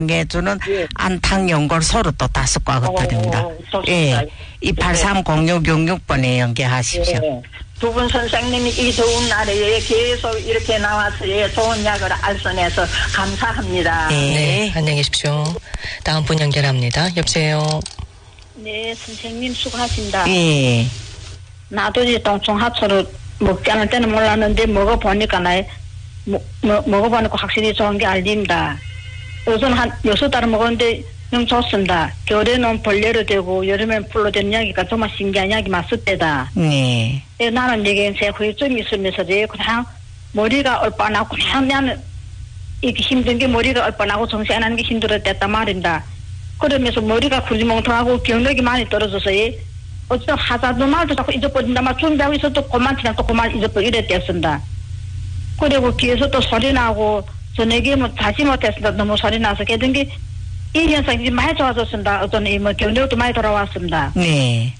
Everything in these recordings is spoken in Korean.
해주는 예. 안탕 연골소로 또 5과가 드립니다. 예. 283-0666번에 연계하십시오. 예. 두 분 선생님이 이 좋은 날에 계속 이렇게 나와서 좋은 약을 알선해서 감사합니다. 네, 안녕히 계십시오. 다음 분 연결합니다. 여보세요. 네, 선생님 수고하십니다. 예. 나도 이제 동충하초를 먹지 않을 때는 몰랐는데 먹어보니까 먹어보니까 확실히 좋은 게 알립니다. 우선 한 6달 먹었는데 너무 좋습니다. 겨울에는 벌레로 되고 여름에는 풀로 되는 약이니까 정말 신기한 약이 맛을 때다. 네. 나는 이게 제 후유증이 있으면서 그냥 머리가 얼빠나고 그냥 나는 이렇게 힘든 게 머리가 얼빠나고 정신 안 하는 게 힘들었단 말입니다. 그러면서 머리가 구리멍텅하고 경력이 많이 떨어져서 어쨌든 하자도 말도 자꾸 잊어버린다 말 준비하고 있어도 그만 그냥 또 그만 잊어버리고 이랬댔습니다. 그리고 뒤에서 또 소리 나고 저녁에 뭐 다시 못했습니다. 너무 소리 나서 깨든 게 이 현상이 많이 좋아졌습니다. 어떤 경력도 많이 돌아왔습니다. 네.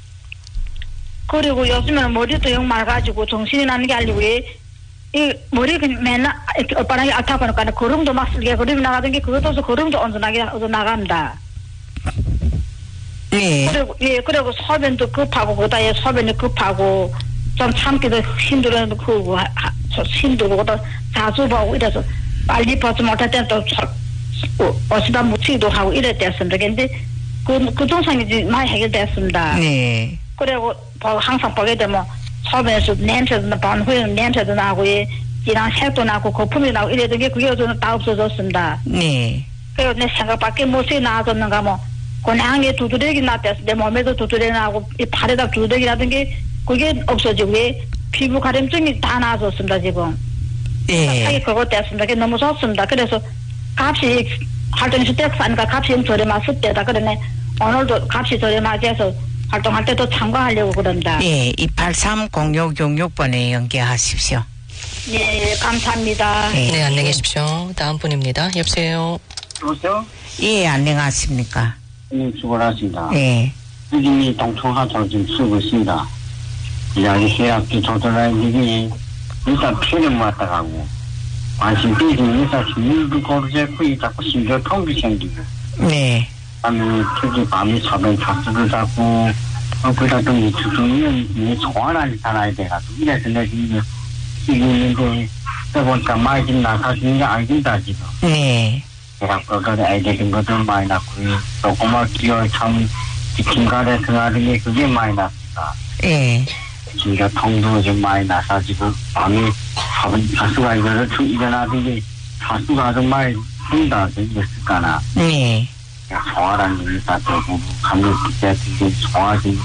그리고 요즘에는 머리도 영 맑아지고 정신이 나는 게 아니고 이 머리가 맨날 엇바라기 앓다 보니까 거름도 막 쓸게 거름이 나가던 게 그것도 거름도 온전하게 나갑니다. 네. 그리고 소변도 급하고 그다에 소변이 급하고 좀 참기도 힘들어도 그고 힘들고 또 자주 보고 이래서 빨리 벗지 못할 때는 또 어디다 묻히기도 하고 이랬댔습니다. 근데 그 증상이 많이 해결됐습니다. 네. 그리고 항상 보게 되면 소변에서 냄새도 나고 후에는 냄새도 나고 이랑 색도 나고 거품이 나고 이랬던 게 그게 저는 다 없어졌습니다. 네. 그리고 내 생각밖에 못이 나아졌는가 뭐 고낭에 두드러기 났댔어. 내 몸에도 두드러기 나고 이 팔에다 두드러기 나던 게 그게 없어지고 피부 가림증이 다 나아졌습니다. 지금. 예. 그것 됐습니다. 그게 너무 좋습니다. 그래서 값이 활동에서 떼고 사니까 값이 좀 저렴했을 때다. 그러네 오늘도 값이 저렴하게 해서 활동할 때도 참가하려고 그런다. 예, 283-0666번에 연계하십시오. 예, 감사합니다. 네, 안녕히 계십시오. 다음 분입니다. 여보세요. 여보세요? 예, 안녕하십니까. 네, 수고하십니다. 예. 이름이 동충하초 지금 쓰고 있습니다. 이야기 해약기 조절할 일이 일단 피를 모았다 가고 관심비지 의사 심리도 고르제고 자꾸 심혈통도 생기고 네. 그다음에 특히 밤에 소변 자수를 자꾸 그러다 보니 주중에는 소환을 살아야 돼가지고 이래서 내가 이게 있는데 그러니까 많이 좀 나가시는 게 알긴다 지금. 네. 그래갖고 그 애들 된 것도 많이 났고 조그만 기어 참 중간에 들어가는 게 그게 많이 났습니다. 예. 진짜 통도 좀 많이 나가지고 밤에 자수가 이거를 일어나는 게 자수가 좀 많이 생긴다 생겼을까나. 네. 소화라는 일이 다 되고 감기 기자들이 소화되니까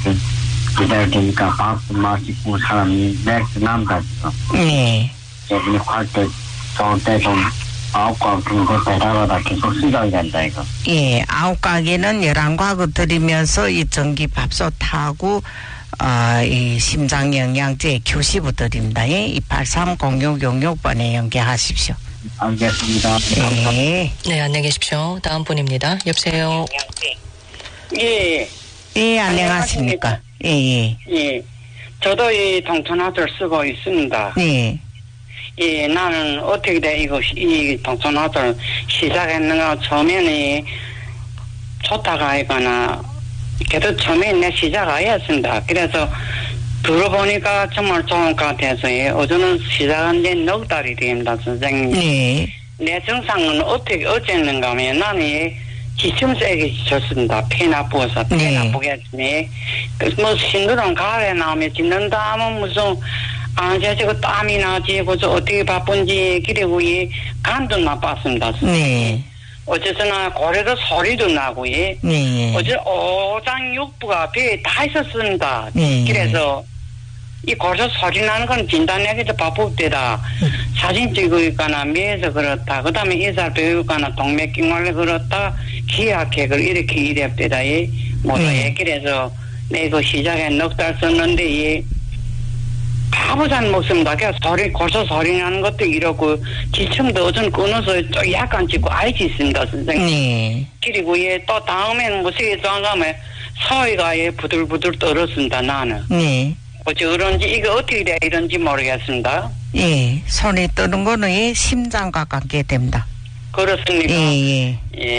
기다리니까 밥도 맛있고 사람이 맥주 남다 지금. 네. 여기 할때 좋을 때 좀 9과 그런 거 배달하다 계속 시작이 된다 이거. 예, 9가게는 11과거 드리면서 이 전기밥솥하고 이 심장영양제 교시부 드립니다. 예, 283-0666번에 연계하십시오. 알겠습니다. 네. 네, 안녕히 계십시오. 다음 분입니다. 여보세요. 예. 예, 안녕하십니까. 예, 예. 저도 이 동천화초를 쓰고 있습니다. 예. 예, 나는 어떻게 이 동천화초를 시작했는가, 처음에는 좋다가 하거나, 그래도 처음에 내 시작 아니었습니다. 그래서 들어보니까 정말 좋은 것 같아서, 어제는 시작한 지 6달이 됩니다, 선생님. 네. 내 증상은 어쨌는가 하면 나는 기침 세게 졌습니다. 폐 나쁘어서, 폐 나쁘겠지. 뭐, 신도랑 가을에 나오면 짖는다 하면 무슨, 제가 땀이 나지, 그래서 어떻게 바쁜지, 그리고 간도 나빴습니다. 네. 어쨌거나 고래도 소리도 나고, 네. 어제 오장육부가 배에 다 있었습니다. 네. 그래서 이 고래서 소리 나는 건 진단하기도 바쁠 때다. 사진 찍고 있거나 미에서 그렇다. 그 다음에 인사를 배우거나 동맥경화를 그렇다. 기하학회를 이렇게 이래 때다. 그래서 내가 시작에 6달 썼는데 바보잔 먹습니다. 그래서 고소 소리 나는 것도 이렇고, 지침도 어전 끊어서 좀 약간 찍고 알지 있습니다, 선생님. 네. 그리고 또 다음에는 무슨 장가면 사위가 부들부들 떨었습니다, 나는. 네. 어째 그런지, 이게 어떻게 돼야 이런지 모르겠습니다. 예, 손이 떠는 거는 심장과 관계됩니다. 그렇습니까? 예, 예. 예.